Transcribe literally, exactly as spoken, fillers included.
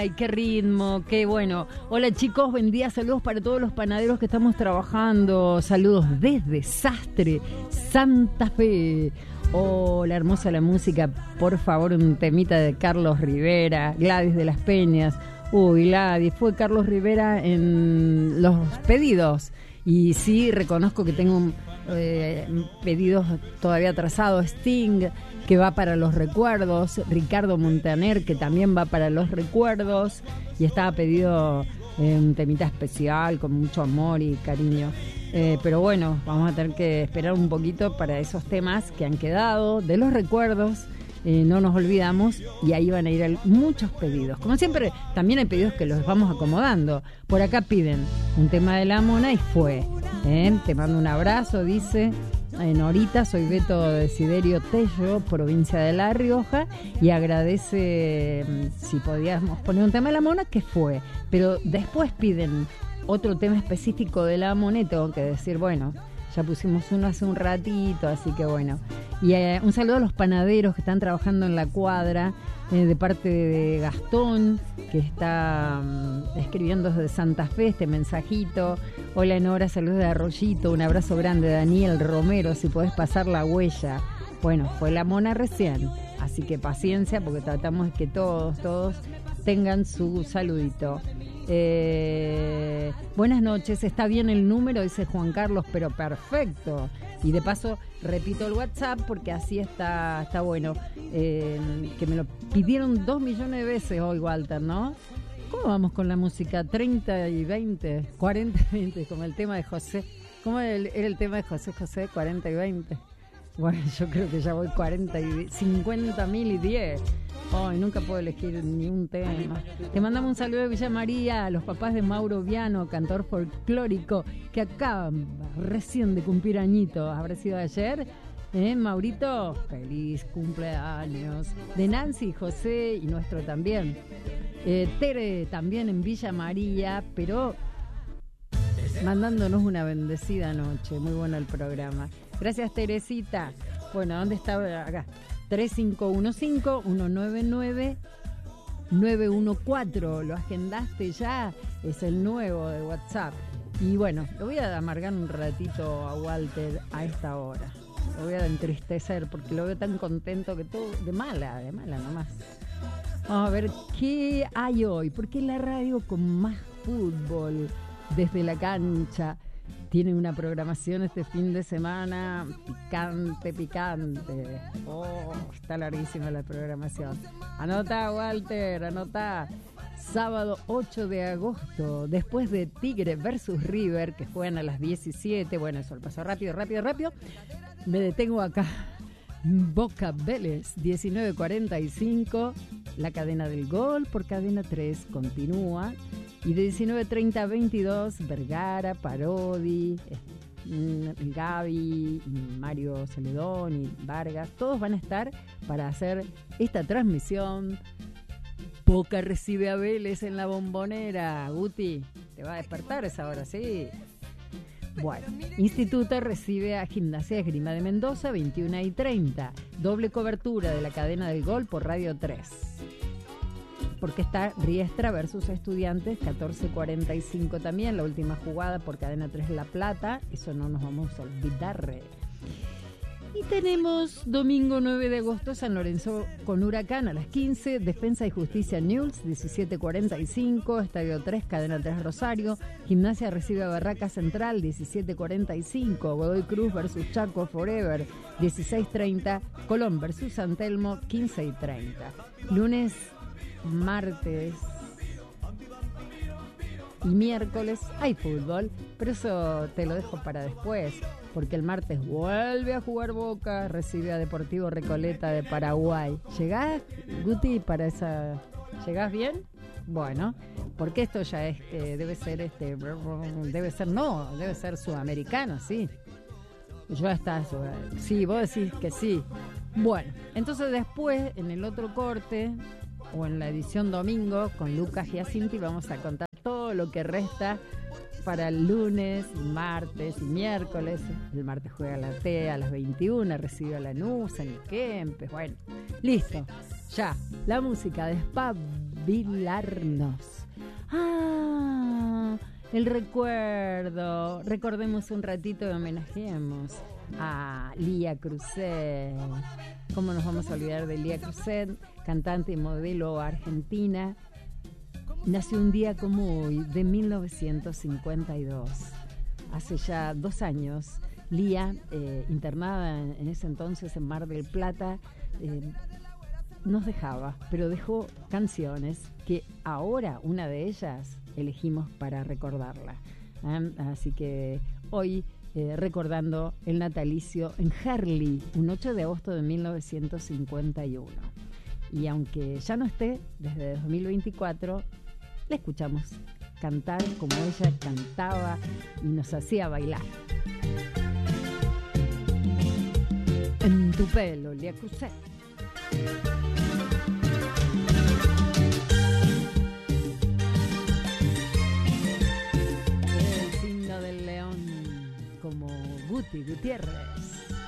Ay, qué ritmo, qué bueno. Hola chicos, buen día, saludos para todos los panaderos que estamos trabajando. Saludos desde Sastre, Santa Fe. Hola, hermosa la música. Por favor, un temita de Carlos Rivera, Gladys de las Peñas. Uy, Gladys, fue Carlos Rivera en los pedidos. Y sí, reconozco que tengo eh, pedidos todavía atrasados. Sting, que va para los recuerdos. Ricardo Montaner, que también va para los recuerdos. Y estaba pedido eh, un temita especial, con mucho amor y cariño. Eh, pero bueno, vamos a tener que esperar un poquito para esos temas que han quedado de los recuerdos. Eh, no nos olvidamos, y ahí van a ir muchos pedidos. Como siempre, también hay pedidos que los vamos acomodando. Por acá piden un tema de La Mona y fue. ¿eh? Te mando un abrazo, dice eh, Norita, soy Beto Desiderio Tello, provincia de La Rioja, y agradece eh, si podíamos poner un tema de La Mona, que fue. Pero después piden otro tema específico de La Mona y tengo que decir, bueno, ya pusimos uno hace un ratito, así que bueno. Y eh, un saludo a los panaderos que están trabajando en la cuadra, eh, de parte de Gastón, que está um, escribiendo desde Santa Fe este mensajito. Hola Nora, saludos de Arroyito, un abrazo grande. Daniel Romero, si podés pasar la huella. Bueno, fue La Mona recién, así que paciencia, porque tratamos de que todos, todos tengan su saludito. Eh, buenas noches, está bien el número, dice Juan Carlos, pero perfecto. Y de paso repito el WhatsApp porque así está, está bueno. Eh, que me lo pidieron dos millones de veces hoy, Walter, ¿no? ¿Cómo vamos con la música? treinta y veinte, cuarenta y veinte, como el tema de José. ¿Cómo era el, era el tema de José José? cuarenta y veinte. Bueno, yo creo que ya voy cuarenta y cincuenta mil y diez. Ay, nunca puedo elegir ni un tema. Te mandamos un saludo de Villa María a los papás de Mauro Viano, cantor folclórico, que acaban recién de cumplir añitos. ¿Habrá sido ayer? ¿Eh, Maurito? Feliz cumpleaños. De Nancy, José y nuestro también. Eh, Tere también en Villa María, pero mandándonos una bendecida noche. Muy bueno el programa. Gracias, Teresita. Bueno, ¿dónde está? Acá. tres cinco uno cinco, uno nueve nueve, nueve uno cuatro. ¿Lo agendaste ya? Es el nuevo de WhatsApp. Y bueno, lo voy a amargar un ratito a Walter a esta hora. Lo voy a entristecer porque lo veo tan contento que todo... De mala, de mala nomás. Vamos a ver qué hay hoy. Porque la radio con más fútbol desde la cancha tiene una programación este fin de semana picante, picante. Oh, está larguísima la programación. Anota, Walter, anota. Sábado ocho de agosto, después de Tigre versus River, que juegan a las diecisiete. Bueno, eso lo pasó rápido, rápido, rápido. Me detengo acá. Boca Vélez, diecinueve cuarenta y cinco. La cadena del gol por Cadena tres continúa. Y de diecinueve treinta a veintidós, Vergara, Parodi, Gaby, Mario Celedón y Vargas, todos van a estar para hacer esta transmisión. Boca recibe a Vélez en la Bombonera. Guti, te va a despertar esa hora, sí. Bueno, Instituto recibe a Gimnasia de Esgrima de Mendoza, veintiuna y treinta. Doble cobertura de la cadena del gol por Radio tres. Porque está Riestra versus Estudiantes, catorce cuarenta y cinco también, la última jugada por Cadena tres La Plata, eso no nos vamos a olvidar. Y tenemos domingo nueve de agosto, San Lorenzo con Huracán a las quince, Defensa y Justicia News, diecisiete cuarenta y cinco, Estadio tres, Cadena tres Rosario, Gimnasia recibe a Barraca Central, diecisiete cuarenta y cinco, Godoy Cruz versus Chaco Forever, dieciséis treinta, Colón versus San Telmo, quince y treinta. Lunes, martes y miércoles hay fútbol, pero eso te lo dejo para después, porque el martes vuelve a jugar Boca, recibe a Deportivo Recoleta de Paraguay. ¿Llegás, Guti, para esa? ¿Llegás bien? Bueno, porque esto ya es, eh, debe ser este, debe ser no, debe ser sudamericano, sí. Ya está, sí, vos decís que sí. Bueno, entonces después en el otro corte o en la edición domingo con Lucas Giacinti vamos a contar todo lo que resta para el lunes, martes y miércoles. El martes juega la T a las veintiuna, recibe a Lanús en el Kempes. Bueno, listo, ya, la música de Spa jubilarnos. Ah, el recuerdo. Recordemos un ratito y homenajeemos a Lía Cruzet. ¿Cómo nos vamos a olvidar de Lía Cruzet? Cantante y modelo argentina. Nació un día como hoy, de mil novecientos cincuenta y dos. Hace ya dos años, Lía, eh, internada en, en ese entonces en Mar del Plata, eh, nos dejaba, pero dejó canciones que ahora, una de ellas, elegimos para recordarla. ¿Eh? Así que hoy, eh, recordando el natalicio en Herli, un ocho de agosto de mil novecientos cincuenta y uno. Y aunque ya no esté, desde dos mil veinticuatro, la escuchamos cantar como ella cantaba y nos hacía bailar. En tu pelo, Lía Cruzet. El signo del león, como Guti Gutiérrez.